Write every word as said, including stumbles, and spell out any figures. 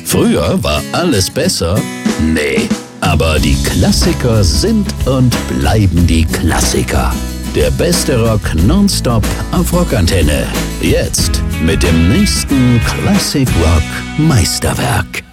Früher war alles besser? Nee. Aber die Klassiker sind und bleiben die Klassiker. Der beste Rock nonstop auf Rockantenne. Jetzt mit dem nächsten Classic Rock Meisterwerk.